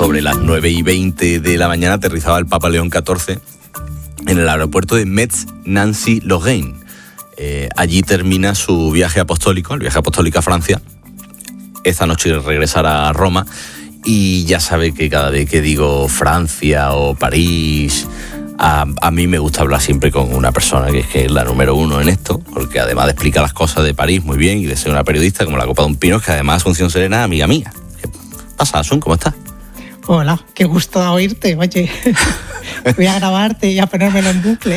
sobre las 9:20 de la mañana aterrizaba el Papa León XIV en el aeropuerto de Metz-Nancy-Lorraine. Allí termina su viaje apostólico, el viaje apostólico a Francia. Esta noche regresará a Roma y ya sabe que cada vez que digo Francia o París, a mí me gusta hablar siempre con una persona que es la número uno en esto, porque además de explicar las cosas de París muy bien y de ser una periodista como la Copa de un Pino, que además Asunción Serena es amiga mía. ¿Qué pasa, Asun? ¿Cómo estás? Hola, qué gusto oírte, oye. Voy a grabarte y a ponérmelo en bucle.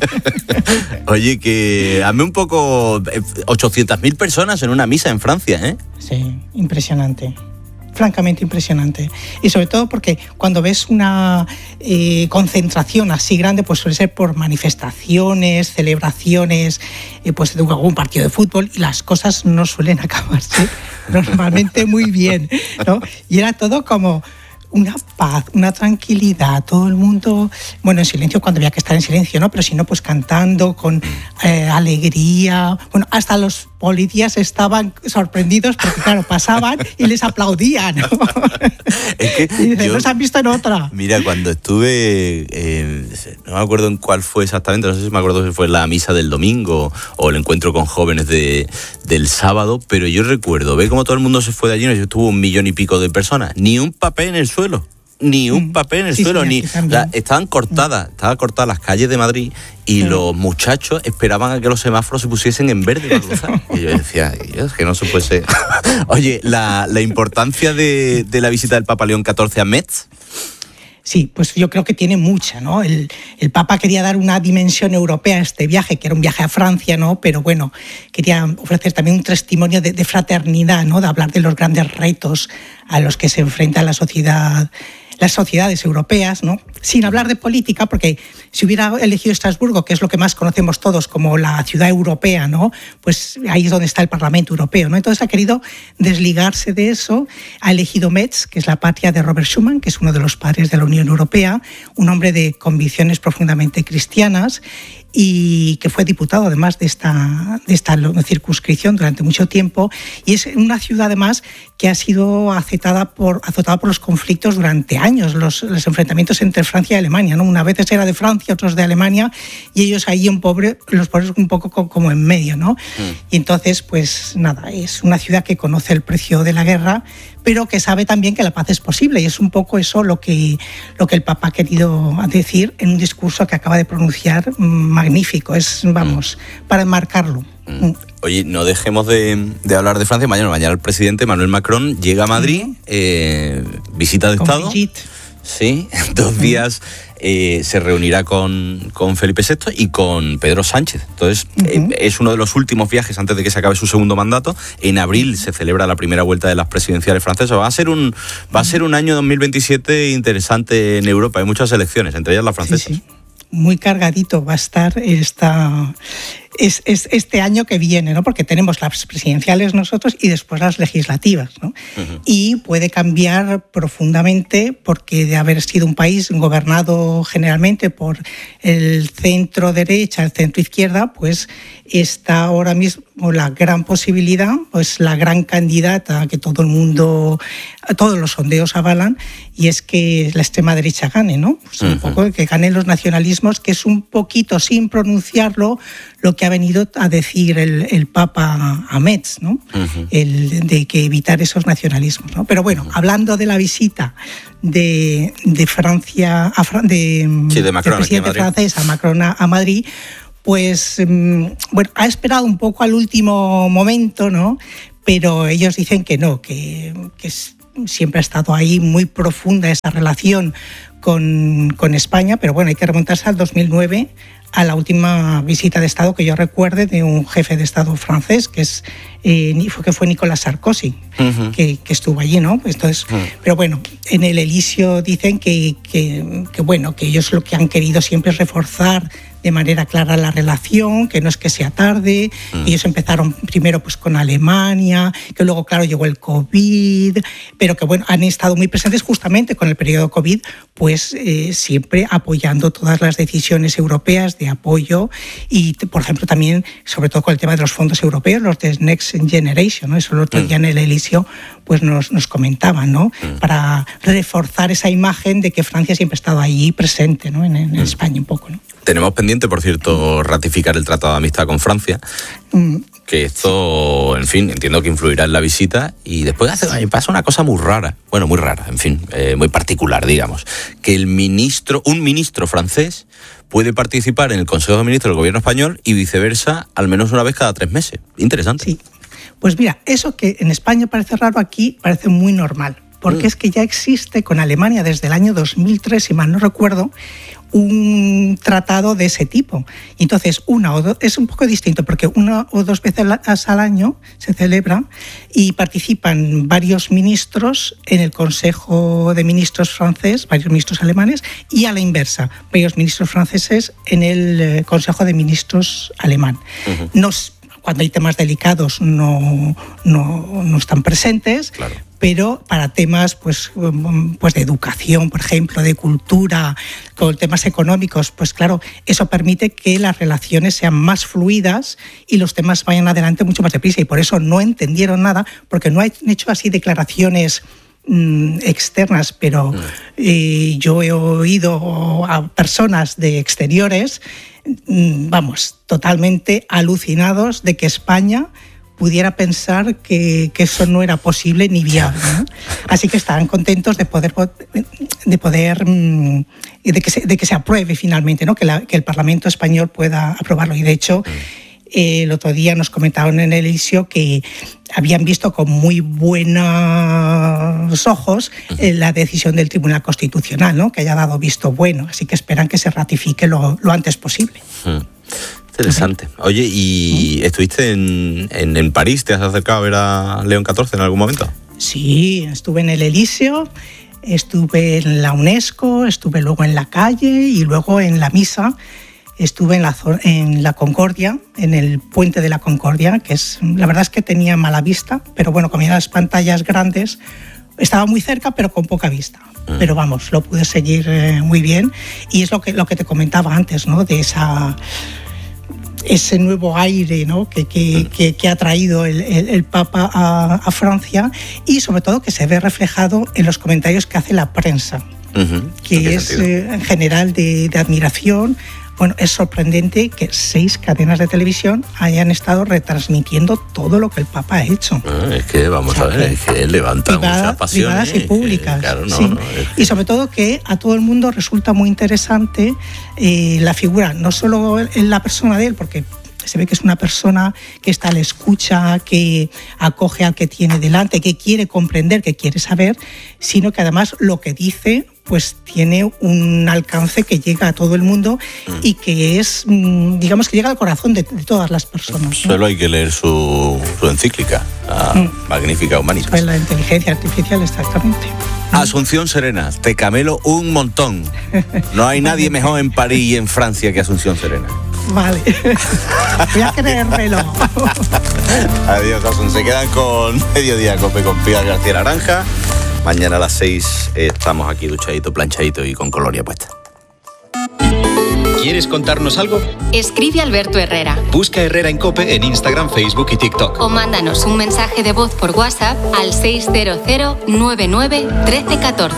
Oye, que hazme un poco... 800.000 personas en una misa en Francia, ¿eh? Sí, impresionante. Francamente impresionante. Y sobre todo porque cuando ves una concentración así grande, pues suele ser por manifestaciones, celebraciones, pues de algún partido de fútbol, y las cosas no suelen acabarse normalmente muy bien, ¿no? Y era todo como una paz, una tranquilidad, todo el mundo, bueno, en silencio cuando había que estar en silencio, ¿no? Pero si no, pues cantando con alegría. Bueno, hasta los policías estaban sorprendidos porque, claro, pasaban y les aplaudían, ¿no? Es que y dicen, no se han visto en otra. Mira, cuando estuve, no me acuerdo en cuál fue exactamente, no sé si me acuerdo si fue la misa del domingo o el encuentro con jóvenes del sábado, pero yo recuerdo, ve cómo todo el mundo se fue de allí, estuvo 1 millón y pico de personas, ni un papel en el suelo. Ni un papel en el suelo, sí, ni estaban cortadas las calles de Madrid y los muchachos esperaban a que los semáforos se pusiesen en verde para cruzar. Y yo decía, Dios, que no se puede ser. Oye, la importancia de la visita del Papa León XIV a Metz. Sí, pues yo creo que tiene mucha, ¿no? El Papa quería dar una dimensión europea a este viaje, que era un viaje a Francia, ¿no? Pero bueno, quería ofrecer también un testimonio de fraternidad, ¿no? De hablar de los grandes retos a los que se enfrenta las sociedades europeas, ¿no? Sin hablar de política, porque si hubiera elegido Estrasburgo, que es lo que más conocemos todos como la ciudad europea, ¿no? Pues ahí es donde está el Parlamento Europeo, ¿no? Entonces ha querido desligarse de eso, ha elegido Metz, que es la patria de Robert Schuman, que es uno de los padres de la Unión Europea, un hombre de convicciones profundamente cristianas y que fue diputado además de esta circunscripción durante mucho tiempo, y es una ciudad además que ha sido azotada por los conflictos durante años, los enfrentamientos entre Francia y Alemania, ¿no? Una vez era de Francia, otros de Alemania, y ellos ahí los pobres un poco como en medio, ¿no? Y entonces, pues nada, es una ciudad que conoce el precio de la guerra, pero que sabe también que la paz es posible, y es un poco eso lo que el Papa ha querido decir en un discurso que acaba de pronunciar magnífico, para enmarcarlo. Oye, no dejemos de hablar de Francia. Mañana el presidente Emmanuel Macron llega a Madrid, visita de Estado. Brigitte. Sí, 2 días se reunirá con Felipe VI y con Pedro Sánchez. Entonces, es uno de los últimos viajes antes de que se acabe su segundo mandato. En abril se celebra la primera vuelta de las presidenciales francesas. Va a ser un año 2027 interesante en Europa. Hay muchas elecciones, entre ellas la francesa. Sí. Muy cargadito va a estar este año que viene, ¿no? Porque tenemos las presidenciales nosotros y después las legislativas, ¿no? Y puede cambiar profundamente porque de haber sido un país gobernado generalmente por el centro derecha, el centro izquierda, pues está ahora mismo la gran posibilidad, pues la gran candidata que todo el mundo, todos los sondeos avalan, y es que la extrema derecha gane, ¿no? Pues un poco que ganen los nacionalismos, que es un poquito, sin pronunciarlo, lo que ha venido a decir el Papa a Metz, ¿no? De que evitar esos nacionalismos, ¿no? Pero bueno, hablando de la visita de Francia, de Macron, del presidente francés a Macron a Madrid, pues bueno, ha esperado un poco al último momento, ¿no? Pero ellos dicen que no, que siempre ha estado ahí muy profunda esa relación con España, pero bueno, hay que remontarse al 2009, a la última visita de Estado que yo recuerde de un jefe de Estado francés, que fue Nicolas Sarkozy, que estuvo allí, ¿no? Entonces, pero bueno, en el Elíseo dicen que bueno, que ellos lo que han querido siempre es reforzar de manera clara la relación, que no es que sea tarde. Ellos empezaron primero pues con Alemania, que luego claro llegó el COVID, pero que bueno, han estado muy presentes justamente con el periodo COVID, pues siempre apoyando todas las decisiones europeas de apoyo y, por ejemplo, también, sobre todo con el tema de los fondos europeos, los de Next Generation, ¿no? Eso el otro día en el Elíseo pues nos comentaban, ¿no? Para reforzar esa imagen de que Francia siempre ha estado ahí presente, ¿no? En España un poco, ¿no? Tenemos pendiente, por cierto, ratificar el Tratado de Amistad con Francia, que esto, en fin, entiendo que influirá en la visita, y después pasa una cosa muy rara, en fin, muy particular, digamos, que un ministro francés puede participar en el Consejo de Ministros del Gobierno español y viceversa al menos una vez cada 3 meses. Interesante. Sí, pues mira, eso que en España parece raro, aquí parece muy normal, porque es que ya existe con Alemania desde el año 2003, si mal no recuerdo, un tratado de ese tipo. Entonces, es un poco distinto porque 1 o 2 veces al año se celebra y participan varios ministros en el Consejo de Ministros francés, varios ministros alemanes, y a la inversa, varios ministros franceses en el Consejo de Ministros alemán. Cuando hay temas delicados no están presentes, claro. Pero para temas pues de educación, por ejemplo, de cultura, con temas económicos, pues claro, eso permite que las relaciones sean más fluidas y los temas vayan adelante mucho más deprisa. Y por eso no entendieron nada, porque no han hecho así declaraciones externas, pero yo he oído a personas de exteriores, totalmente alucinados de que España pudiera pensar que eso no era posible ni viable, ¿no? Así que estaban contentos de que se apruebe finalmente, ¿no? Que el Parlamento español pueda aprobarlo. Y de hecho, el otro día nos comentaron en el Elíseo que habían visto con muy buenos ojos la decisión del Tribunal Constitucional, ¿no? Que haya dado visto bueno. Así que esperan que se ratifique lo antes posible. Interesante. Oye, ¿y estuviste en París? ¿Te has acercado a ver a León XIV en algún momento? Sí, estuve en el Elíseo, estuve en la UNESCO, estuve luego en la calle y luego en la misa. Estuve en la Concordia, en el puente de la Concordia, que la verdad es que tenía mala vista, pero bueno, como eran las pantallas grandes, estaba muy cerca, pero con poca vista. Pero vamos, lo pude seguir muy bien. Y es lo que te comentaba antes, ¿no? De ese nuevo aire, ¿no? que ha traído el Papa a Francia, y sobre todo que se ve reflejado en los comentarios que hace la prensa, que es en general de admiración. Bueno, es sorprendente que 6 cadenas de televisión hayan estado retransmitiendo todo lo que el Papa ha hecho. Es que vamos a ver, es que levanta muchas pasiones. Privadas y públicas. Claro, sí. Y sobre todo que a todo el mundo resulta muy interesante la figura, no solo en la persona de él, porque se ve que es una persona que está a la escucha, que acoge al que tiene delante, que quiere comprender, que quiere saber, sino que además lo que dice pues tiene un alcance que llega a todo el mundo y que es, digamos, que llega al corazón de todas las personas, ¿no? Solo hay que leer su encíclica, Magnificat Humanitas. Pues la inteligencia artificial, exactamente. Asunción Serena, te camelo un montón. No hay nadie mejor en París y en Francia que Asunción Serena. Vale, voy a creérmelo. Adiós, Asun. Se quedan con Mediodía Cope con Pilar García Naranja. Mañana a las 6 estamos aquí duchadito, planchadito y con colonia puesta. ¿Quieres contarnos algo? Escribe Alberto Herrera. Busca Herrera en COPE en Instagram, Facebook y TikTok. O mándanos un mensaje de voz por WhatsApp al 600 99 1314.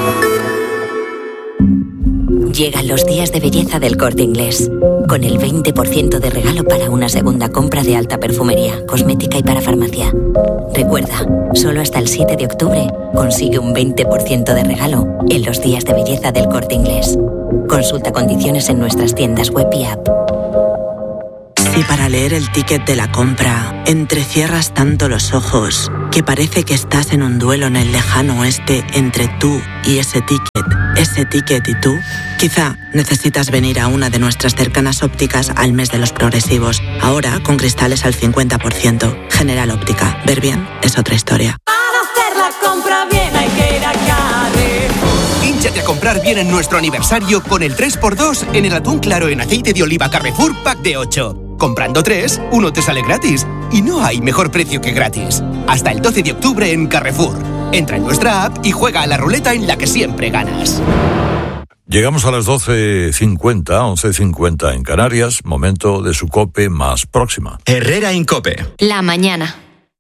Llegan los días de belleza del Corte Inglés, con el 20% de regalo para una segunda compra de alta perfumería, cosmética y para farmacia. Recuerda, solo hasta el 7 de octubre consigue un 20% de regalo en los días de belleza del Corte Inglés. Consulta condiciones en nuestras tiendas web y app. Si para leer el ticket de la compra entrecierras tanto los ojos que parece que estás en un duelo en el lejano oeste entre tú y ese ticket y tú, quizá necesitas venir a una de nuestras cercanas ópticas al mes de los progresivos. Ahora con cristales al 50%. General Óptica. Ver bien es otra historia. Para hacer la compra bien hay que ir a Carrefour. Hínchate a comprar bien en nuestro aniversario con el 3x2 en el atún claro en aceite de oliva Carrefour Pack de 8. Comprando 3, 1 te sale gratis. Y no hay mejor precio que gratis. Hasta el 12 de octubre en Carrefour. Entra en nuestra app y juega a la ruleta en la que siempre ganas. Llegamos a las 12:50, 11:50 en Canarias, momento de su COPE más próxima. Herrera Incope. La mañana.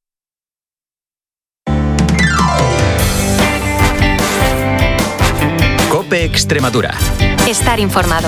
COPE Extremadura. Estar informado.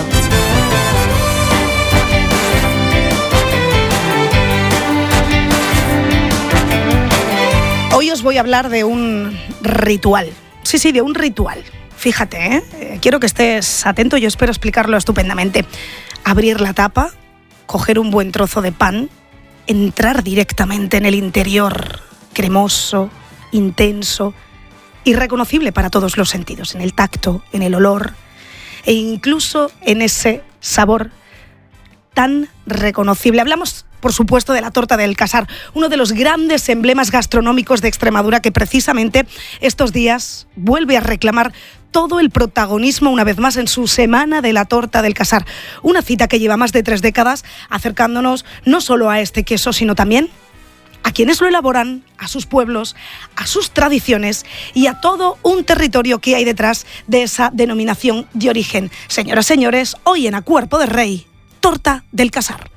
Hoy os voy a hablar de un ritual. Sí, de un ritual. Fíjate, quiero que estés atento, yo espero explicarlo estupendamente. Abrir la tapa, coger un buen trozo de pan, entrar directamente en el interior, cremoso, intenso, irreconocible para todos los sentidos, en el tacto, en el olor e incluso en ese sabor tan reconocible. Hablamos, por supuesto, de la torta del Casar, uno de los grandes emblemas gastronómicos de Extremadura que precisamente estos días vuelve a reclamar todo el protagonismo una vez más en su Semana de la Torta del Casar. Una cita que lleva más de 3 décadas acercándonos no solo a este queso, sino también a quienes lo elaboran, a sus pueblos, a sus tradiciones y a todo un territorio que hay detrás de esa denominación de origen. Señoras, señores, hoy en A Cuerpo de Rey, Torta del Casar.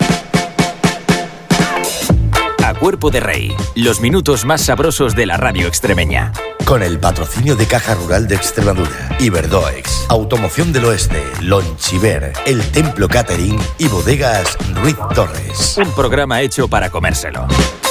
A Cuerpo de Rey, los minutos más sabrosos de la radio extremeña. Con el patrocinio de Caja Rural de Extremadura, Iberdoex, Automoción del Oeste, Lonchiver, El Templo Catering y Bodegas Ruiz Torres. Un programa hecho para comérselo.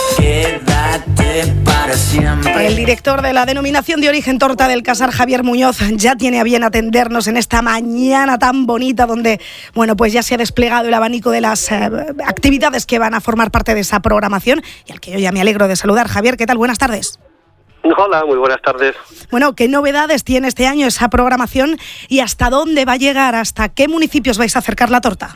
Quédate para siempre. El director de la denominación de origen Torta del Casar, Javier Muñoz, ya tiene a bien atendernos en esta mañana tan bonita donde, bueno, pues ya se ha desplegado el abanico de las actividades que van a formar parte de esa programación y al que yo ya me alegro de saludar. Javier, ¿qué tal? Buenas tardes. Hola, muy buenas tardes. Bueno, ¿qué novedades tiene este año esa programación y hasta dónde va a llegar? ¿Hasta qué municipios vais a acercar la torta?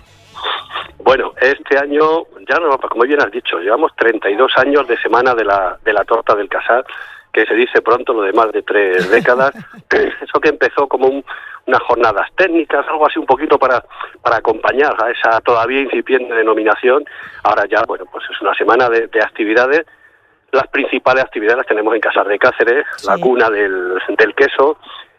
Bueno, este año, ya no, como bien has dicho, llevamos 32 años de Semana de la Torta del Casar, que se dice pronto, lo de más de 3 décadas. Eso que empezó como unas jornadas técnicas, algo así un poquito para acompañar a esa todavía incipiente denominación. Ahora ya, bueno, pues es una semana de actividades. Las principales actividades las tenemos en Casar de Cáceres, sí, la cuna del queso,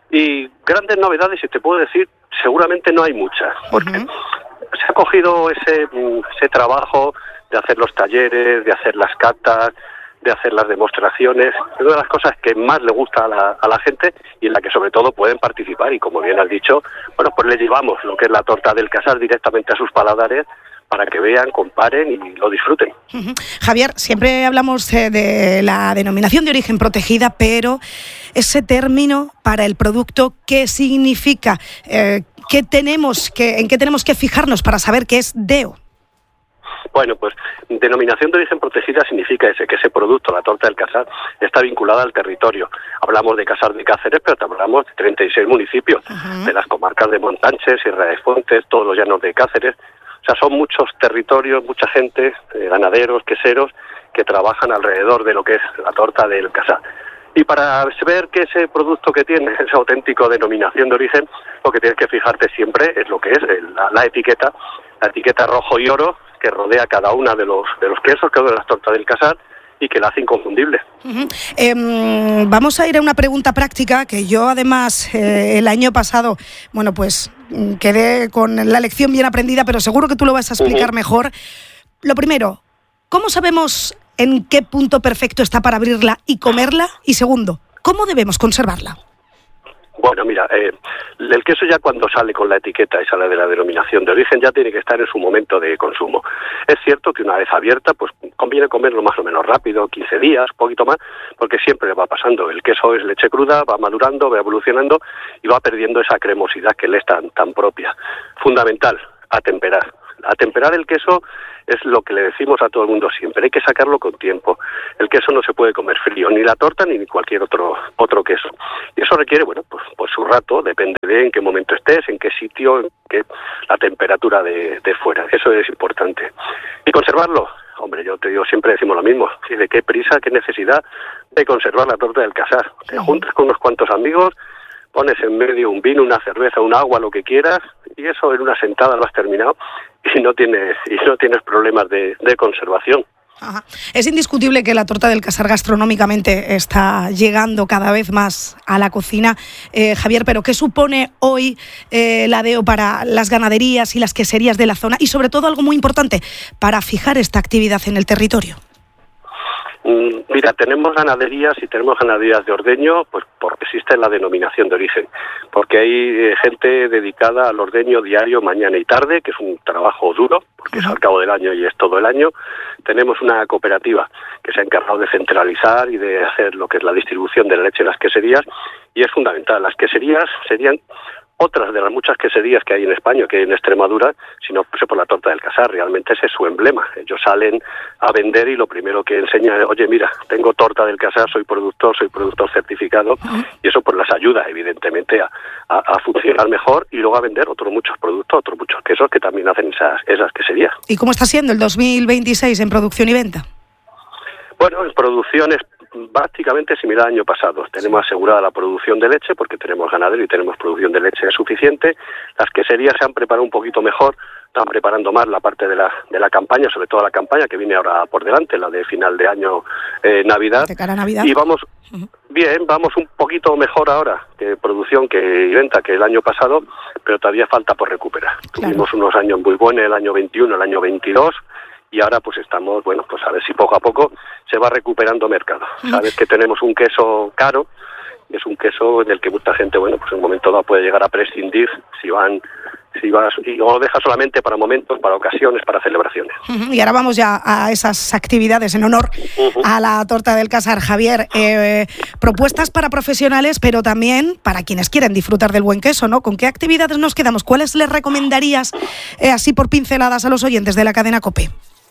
y grandes novedades, si te puedo decir, seguramente no hay muchas, porque se ha cogido ese trabajo de hacer los talleres, de hacer las catas, de hacer las demostraciones. Es una de las cosas que más le gusta a la gente y en la que sobre todo pueden participar, y como bien has dicho, bueno, pues le llevamos lo que es la torta del Casar directamente a sus paladares para que vean, comparen y lo disfruten. Javier, siempre hablamos de la denominación de origen protegida, pero ese término para el producto, ¿qué significa? ¿En qué tenemos que fijarnos para saber qué es DEO? Bueno, pues denominación de origen protegida significa que ese producto, la torta del Casar, está vinculada al territorio. Hablamos de Casar de Cáceres, pero también hablamos de 36 municipios, de las comarcas de Montánchez, Sierra de Fuentes, todos los llanos de Cáceres. O sea, son muchos territorios, mucha gente, ganaderos, queseros, que trabajan alrededor de lo que es la torta del Casar. Y para ver que ese producto que tiene esa auténtica denominación de origen, lo que tienes que fijarte siempre es lo que es la etiqueta rojo y oro que rodea cada una de los quesos, cada una de las tortas del Casar, y que la hace inconfundible. Vamos a ir a una pregunta práctica que yo además el año pasado, bueno, pues quedé con la lección bien aprendida, pero seguro que tú lo vas a explicar mejor. Lo primero, ¿cómo sabemos en qué punto perfecto está para abrirla y comerla? Y segundo, ¿cómo debemos conservarla? Bueno, mira, el queso ya cuando sale con la etiqueta esa de la denominación de origen ya tiene que estar en su momento de consumo. Es cierto que una vez abierta, pues conviene comerlo más o menos rápido, 15 días, un poquito más, porque siempre le va pasando. El queso es leche cruda, va madurando, va evolucionando y va perdiendo esa cremosidad que le es tan propia. Fundamental, atemperar. Atemperar el queso es lo que le decimos a todo el mundo siempre, hay que sacarlo con tiempo. El queso no se puede comer frío, ni la torta ni cualquier otro queso. Y eso requiere, bueno, pues su rato, depende de en qué momento estés, en qué sitio, la temperatura de fuera. Eso es importante. Y conservarlo, hombre, yo te digo, siempre decimos lo mismo, de qué prisa, qué necesidad de conservar la torta del Casar. Te juntas con unos cuantos amigos, pones en medio un vino, una cerveza, un agua, lo que quieras, y eso en una sentada lo has terminado y no tienes problemas de conservación. Ajá. Es indiscutible que la torta del Casar gastronómicamente está llegando cada vez más a la cocina, Javier, pero ¿qué supone hoy la DEO para las ganaderías y las queserías de la zona? Y sobre todo algo muy importante, para fijar esta actividad en el territorio. Mira, tenemos ganaderías y tenemos ganaderías de ordeño, pues porque existe la denominación de origen, porque hay gente dedicada al ordeño diario, mañana y tarde, que es un trabajo duro, porque es al cabo del año y es todo el año. Tenemos una cooperativa que se ha encargado de centralizar y de hacer lo que es la distribución de la leche en las queserías, y es fundamental. Las queserías serían otras de las muchas queserías que hay en España, que hay en Extremadura, si no fuese por la torta del Casar. Realmente ese es su emblema. Ellos salen a vender y lo primero que enseñan es, oye, mira, tengo torta del Casar, soy productor certificado, y eso pues las ayuda evidentemente a funcionar mejor y luego a vender otros muchos productos, otros muchos quesos que también hacen esas queserías. ¿Y cómo está siendo el 2026 en producción y venta? Bueno, en producción es prácticamente similar al año pasado. Tenemos asegurada la producción de leche porque tenemos ganadero y tenemos producción de leche suficiente. Las queserías se han preparado un poquito mejor, están preparando más la parte de la campaña, sobre todo la campaña que viene ahora por delante, la de final de año, Navidad. De cara a Navidad. Y vamos bien, vamos un poquito mejor ahora de producción y venta que el año pasado, pero todavía falta por recuperar. Claro. Tuvimos unos años muy buenos, el año 21, el año 22, y ahora pues estamos, bueno, pues a ver si poco a poco se va recuperando mercado. Sabes que tenemos un queso caro, y es un queso en el que mucha gente, bueno, pues en un momento dado puede llegar a prescindir si vas y lo dejas solamente para momentos, para ocasiones, para celebraciones. Y ahora vamos ya a esas actividades en honor a la torta del Casar, Javier. Propuestas para profesionales, pero también para quienes quieren disfrutar del buen queso, ¿no? ¿Con qué actividades nos quedamos? ¿Cuáles les recomendarías, así por pinceladas, a los oyentes de la cadena COPE?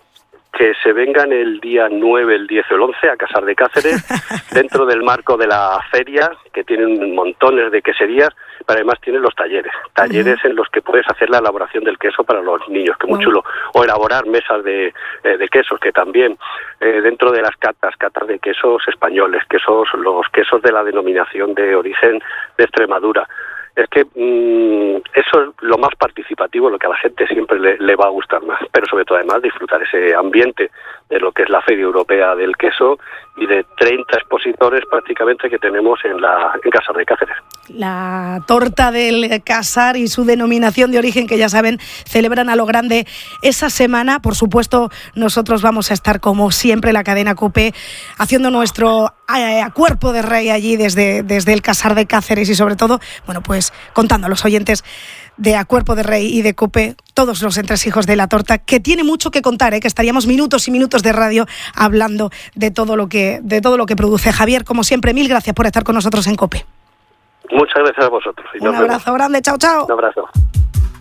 Que se vengan el día 9, el 10 o el 11 a Casar de Cáceres, dentro del marco de la feria, que tienen montones de queserías, pero además tienen los talleres en los que puedes hacer la elaboración del queso para los niños, que es muy chulo, o elaborar mesas de quesos, que también dentro de las catas de quesos españoles, los quesos de la denominación de origen de Extremadura. Es que eso es lo más participativo, lo que a la gente siempre le va a gustar más, pero sobre todo además disfrutar ese ambiente de lo que es la Feria Europea del Queso y de 30 expositores prácticamente que tenemos en Casar de Cáceres. La torta del Casar y su denominación de origen, que ya saben, celebran a lo grande esa semana. Por supuesto, nosotros vamos a estar, como siempre, la cadena COPE, haciendo nuestro a cuerpo de rey allí desde el Casar de Cáceres y sobre todo, bueno, pues contando a los oyentes de A Cuerpo de Rey y de COPE todos los entresijos de la torta, que tiene mucho que contar, que estaríamos minutos y minutos de radio hablando de todo lo que produce. Javier, como siempre, mil gracias por estar con nosotros en COPE. Muchas gracias a vosotros. Un abrazo grande, chao, chao. Un abrazo.